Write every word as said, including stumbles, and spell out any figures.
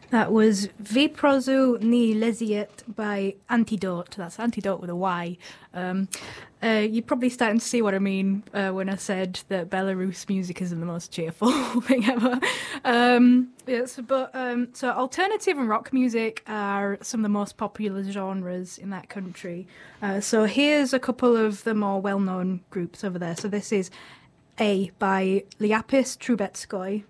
That was Vyprozu ni leziet by Antidote. That's Antidote with a Y. Um, uh, you're probably starting to see what I mean uh, when I said that Belarus music isn't the most cheerful thing ever. Um, yes, but um, so alternative and rock music are some of the most popular genres in that country. Uh, so here's a couple of the more well-known groups over there. So this is A by Liapis Trubetskoy.